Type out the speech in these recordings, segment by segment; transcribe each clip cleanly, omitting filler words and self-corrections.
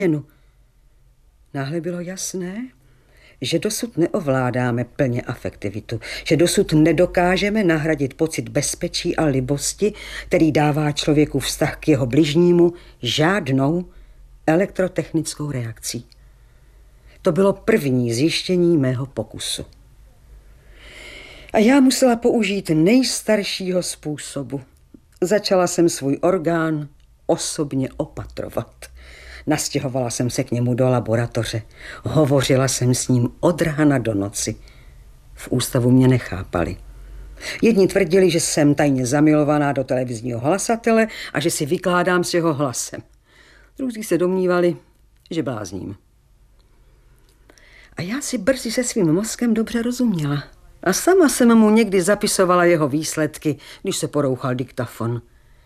Náhle bylo jasné, že dosud neovládáme plně afektivitu, že dosud nedokážeme nahradit pocit bezpečí a libosti, který dává člověku vztah k jeho bližnímu, žádnou elektrotechnickou reakcí. To bylo první zjištění mého pokusu. A já musela použít nejstaršího způsobu. Začala jsem svůj orgán osobně opatrovat. Nastěhovala jsem se k němu do laboratoře. Hovořila jsem s ním od rána do noci. V ústavu mě nechápali. Jedni tvrdili, že jsem tajně zamilovaná do televizního hlasatele a že si vykládám s jeho hlasem. Druzí se domnívali, že blázním. A já si brzy se svým mozkem dobře rozuměla. A sama jsem mu někdy zapisovala jeho výsledky, když se porouchal diktafon.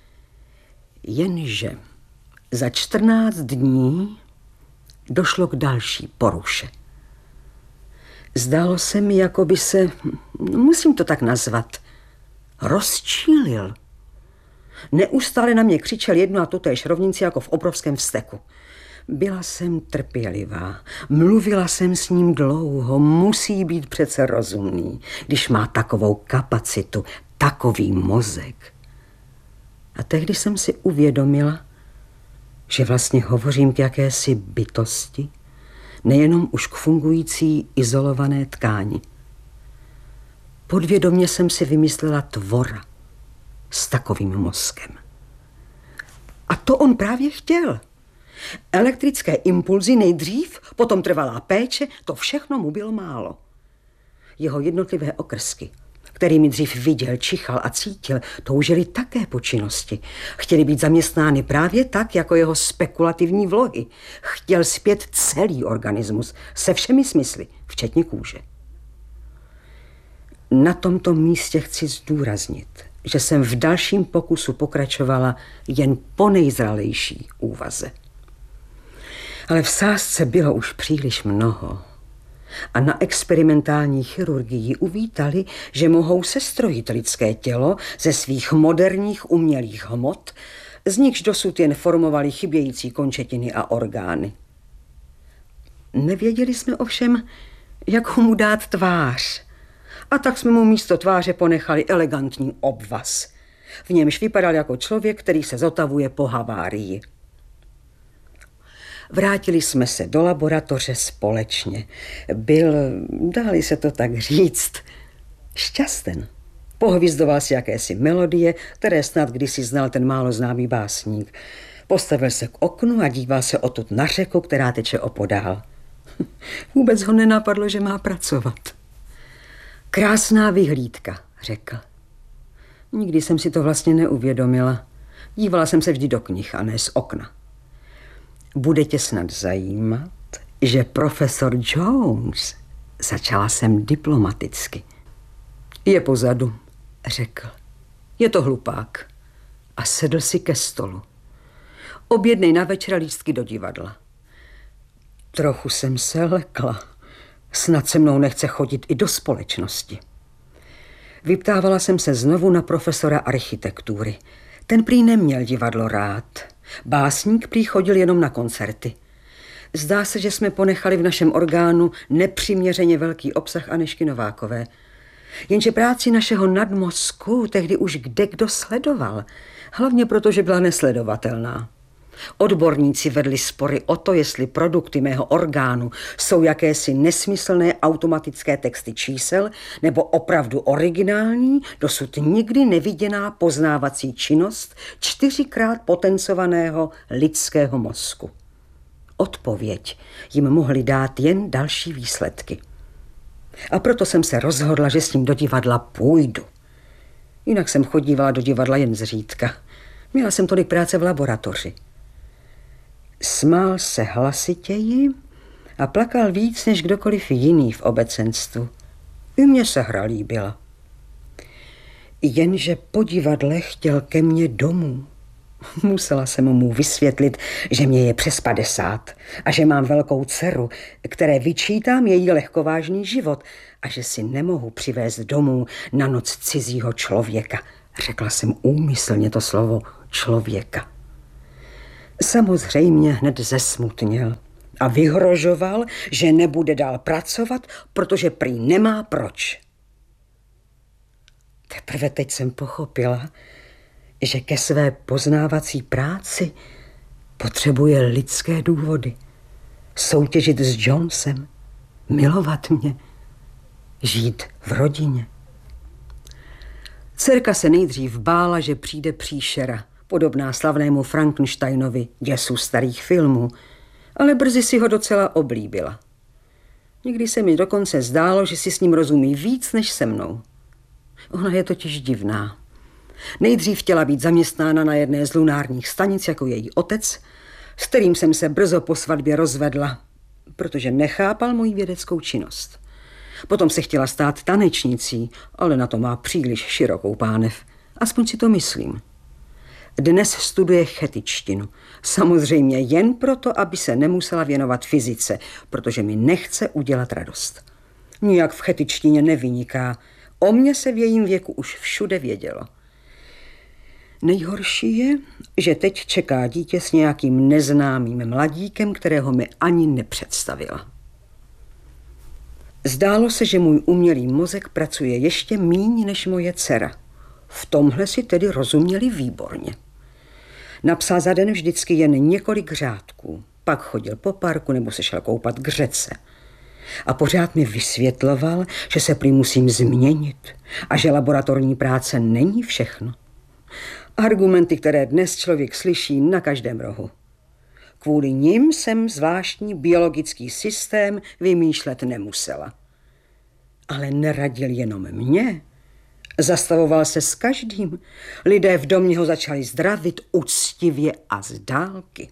Jenže za 14 dní došlo k další poruše. Zdálo se mi, jako by se, musím to tak nazvat, rozčílil. Neustále na mě křičel jedno a totéž rovnici jako v obrovském vzteku. Byla jsem trpělivá, mluvila jsem s ním dlouho, musí být přece rozumný, když má takovou kapacitu, takový mozek. A tehdy jsem si uvědomila, že vlastně hovořím k jakési bytosti, nejenom už k fungující izolované tkáni. Podvědomě jsem si vymyslela tvora s takovým mozkem. A to on právě chtěl. Elektrické impulzy nejdřív, potom trvalá péče, to všechno mu bylo málo. Jeho jednotlivé okrsky, kterými dřív viděl, čichal a cítil, toužili také po činnosti. Chtěli být zaměstnány právě tak, jako jeho spekulativní vlohy. Chtěl zpět celý organismus se všemi smysly, včetně kůže. Na tomto místě chci zdůraznit, že jsem v dalším pokusu pokračovala jen po nejzralejší úvaze. Ale v sázce bylo už příliš mnoho. A na experimentální chirurgii uvítali, že mohou sestrojit lidské tělo ze svých moderních umělých hmot, z nichž dosud jen formovali chybějící končetiny a orgány. Nevěděli jsme ovšem, jak mu dát tvář. A tak jsme mu místo tváře ponechali elegantní obvaz. V němž vypadal jako člověk, který se zotavuje po havárii. Vrátili jsme se do laboratoře společně. Byl, dá-li se to tak říct, šťasten. Pohvizdoval si jakési melodie, které snad kdysi znal ten málo známý básník. Postavil se k oknu a díval se odtud na řeku, která teče opodál. Vůbec ho nenapadlo, že má pracovat. Krásná vyhlídka, řekl. Nikdy jsem si to vlastně neuvědomila. Dívala jsem se vždy do knih a ne z okna. Bude tě snad zajímat, že profesor Jones, začala jsem diplomaticky, je pozadu, řekl. Je to hlupák. A sedl si ke stolu. Objednej na večer lístky do divadla. Trochu jsem se lekla. Snad se mnou nechce chodit i do společnosti. Vyptávala jsem se znovu na profesora architektury. Ten prý neměl divadlo rád. Básník prý chodil jenom na koncerty. Zdá se, že jsme ponechali v našem orgánu nepřiměřeně velký obsah Anežky Novákové. Jenže práci našeho nadmozku tehdy už kdekdo sledoval. Hlavně proto, že byla nesledovatelná. Odborníci vedli spory o to, jestli produkty mého orgánu jsou jakési nesmyslné automatické texty čísel nebo opravdu originální, dosud nikdy neviděná poznávací činnost 4krát potencovaného lidského mozku. Odpověď jim mohly dát jen další výsledky. A proto jsem se rozhodla, že s ním do divadla půjdu. Jinak jsem chodívala do divadla jen zřídka. Měla jsem tolik práce v laboratoři. Smál se hlasitěji a plakal víc než kdokoliv jiný v obecenstvu. I mně se hra líbila. Jenže po divadle chtěl ke mně domů. Musela jsem mu vysvětlit, že mě je přes 50 a že mám velkou dceru, které vyčítám její lehkovážný život a že si nemohu přivést domů na noc cizího člověka. Řekla jsem úmyslně to slovo člověka. Samozřejmě hned zesmutněl a vyhrožoval, že nebude dál pracovat, protože prý nemá proč. Teprve teď jsem pochopila, že ke své poznávací práci potřebuje lidské důvody. Soutěžit s Jonesem, milovat mě, žít v rodině. Dcerka se nejdřív bála, že přijde příšera, podobná slavnému Frankensteinovi, děsu starých filmů, ale brzy si ho docela oblíbila. Někdy se mi dokonce zdálo, že si s ním rozumí víc než se mnou. Ona je totiž divná. Nejdřív chtěla být zaměstnána na jedné z lunárních stanic jako její otec, s kterým jsem se brzo po svatbě rozvedla, protože nechápal moji vědeckou činnost. Potom se chtěla stát tanečnicí, ale na to má příliš širokou pánev. Aspoň si to myslím. Dnes studuje chetičtinu. Samozřejmě jen proto, aby se nemusela věnovat fyzice, protože mi nechce udělat radost. Nijak v chetičtině nevyniká. O mně se v jejím věku už všude vědělo. Nejhorší je, že teď čeká dítě s nějakým neznámým mladíkem, kterého mi ani nepředstavila. Zdálo se, že můj umělý mozek pracuje ještě míň než moje dcera. V tomhle si tedy rozuměli výborně. Napsal za den vždycky jen několik řádků. Pak chodil po parku nebo se šel koupat k řece. A pořád mi vysvětloval, že se prý musím změnit a že laboratorní práce není všechno. Argumenty, které dnes člověk slyší na každém rohu. Kvůli nim jsem zvláštní biologický systém vymýšlet nemusela. Ale neradil jenom mě. Zastavoval se s každým. Lidé v domě ho začali zdravit uctivě a z dálky.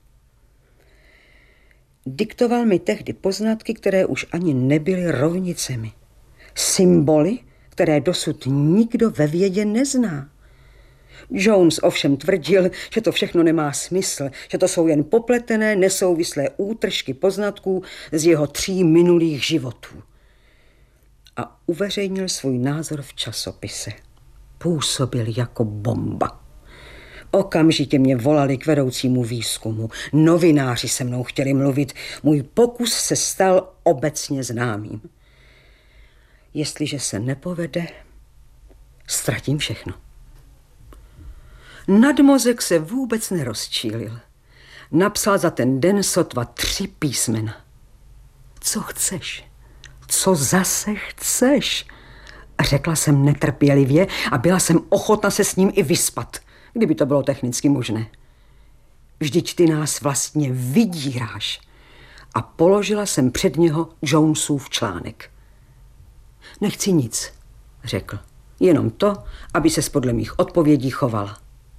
Diktoval mi tehdy poznatky, které už ani nebyly rovnicemi. Symboly, které dosud nikdo ve vědě nezná. Jones ovšem tvrdil, že to všechno nemá smysl, že to jsou jen popletené, nesouvislé útržky poznatků z jeho 3 minulých životů. A uveřejnil svůj názor v časopise. Působil jako bomba. Okamžitě mě volali k vedoucímu výzkumu. Novináři se mnou chtěli mluvit. Můj pokus se stal obecně známým. Jestliže se nepovede, ztratím všechno. Nadmozek se vůbec nerozčílil. Napsal za ten den sotva 3 písmena. Co chceš? Co zase chceš? Řekla jsem netrpělivě a byla jsem ochotna se s ním i vyspat, kdyby to bylo technicky možné. Vždyť ty nás vlastně vydíráš. A položila jsem před něho Jonesův článek. Nechci nic, řekl. Jenom to, aby ses podle mých odpovědí chovala.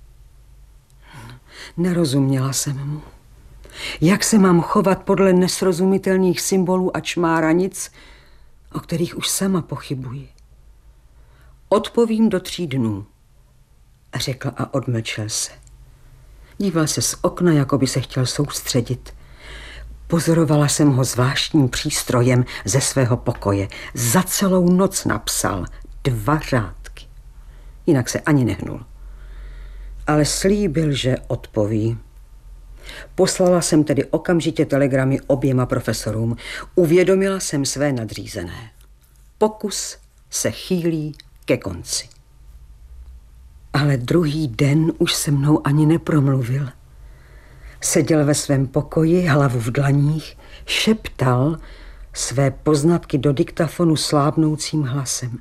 Nerozuměla jsem mu. Jak se mám chovat podle nesrozumitelných symbolů a čmáranic, o kterých už sama pochybuji? Odpovím do 3 dnů, řekl a odmlčel se. Díval se z okna, jako by se chtěl soustředit. Pozorovala jsem ho zvláštním přístrojem ze svého pokoje. Za celou noc napsal 2 řádky. Jinak se ani nehnul. Ale slíbil, že odpoví. Poslala jsem tedy okamžitě telegramy oběma profesorům. Uvědomila jsem své nadřízené. Pokus se chýlí ke konci. Ale druhý den už se mnou ani nepromluvil. Seděl ve svém pokoji, hlavu v dlaních, šeptal své poznatky do diktafonu slábnoucím hlasem.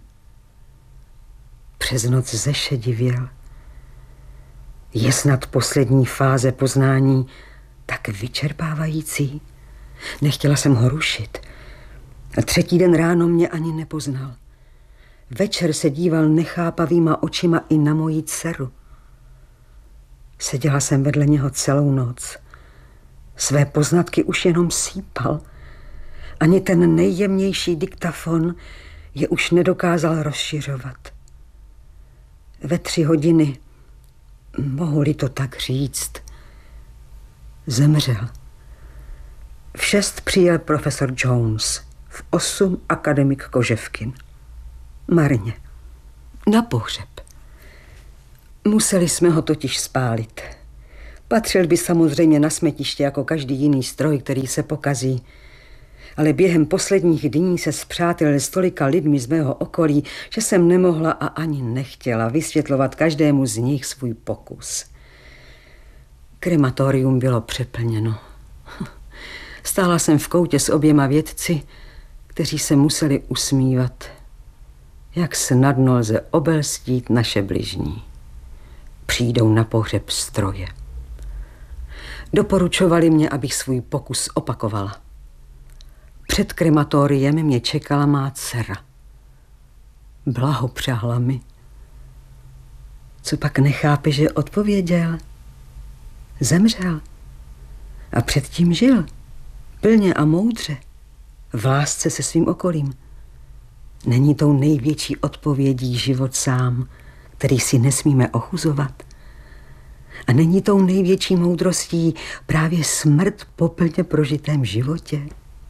Přes noc zešedivěl. Je snad poslední fáze poznání tak vyčerpávající? Nechtěla jsem ho rušit. A 3. den ráno mě ani nepoznal. Večer se díval nechápavýma očima i na moji dceru. Seděla jsem vedle něho celou noc. Své poznatky už jenom sípal. Ani ten nejjemnější diktafon je už nedokázal rozšiřovat. Ve 3 hodiny, mohu-li to tak říct, zemřel. V 6 přijel profesor Jones, v 8 akademik Koževkin. Marně. Na pohřeb. Museli jsme ho totiž spálit. Patřil by samozřejmě na smetiště jako každý jiný stroj, který se pokazí. Ale během posledních dní se spřátelil s tolika lidmi z mého okolí, že jsem nemohla a ani nechtěla vysvětlovat každému z nich svůj pokus. Krematorium bylo přeplněno. Stála jsem v koutě s oběma vědci, kteří se museli usmívat. Jak snadno lze obelstít naše bližní. Přijdou na pohřeb stroje. Doporučovali mě, abych svůj pokus opakovala. Před krematoriem mě čekala má dcera. Blahopřála mi. Co pak nechápe, že odpověděl? Zemřel. A předtím žil. Pilně a moudře. V lásce se svým okolím. Není tou největší odpovědí život sám, který si nesmíme ochuzovat? A není tou největší moudrostí právě smrt po plně prožitém životě?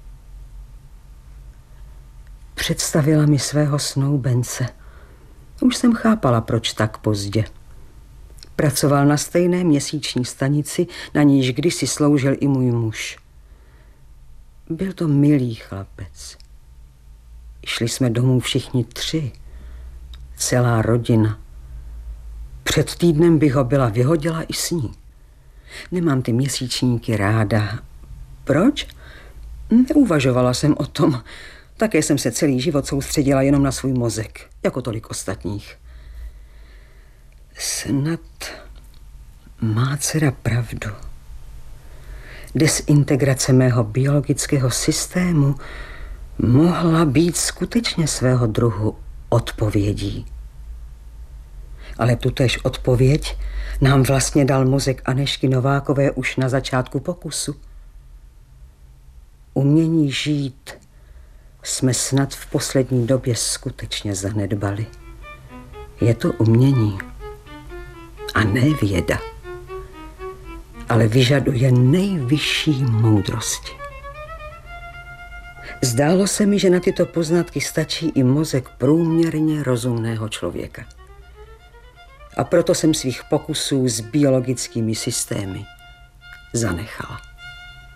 Představila mi svého snoubence. Už jsem chápala, proč tak pozdě. Pracoval na stejné měsíční stanici, na níž kdysi sloužil i můj muž. Byl to milý chlapec. Šli jsme domů všichni 3. Celá rodina. Před týdnem bych ho byla vyhodila i s ní. Nemám ty měsíčníky ráda. Proč? Neuvažovala jsem o tom. Také jsem se celý život soustředila jenom na svůj mozek, jako tolik ostatních. Snad má dcera pravdu. Dezintegrace mého biologického systému mohla být skutečně svého druhu odpovědí. Ale tutéž odpověď nám vlastně dal mozek Anežky Novákové už na začátku pokusu. Umění žít jsme snad v poslední době skutečně zanedbali. Je to umění a ne věda, ale vyžaduje nejvyšší moudrosti. Zdálo se mi, že na tyto poznatky stačí i mozek průměrně rozumného člověka. A proto jsem svých pokusů s biologickými systémy zanechala.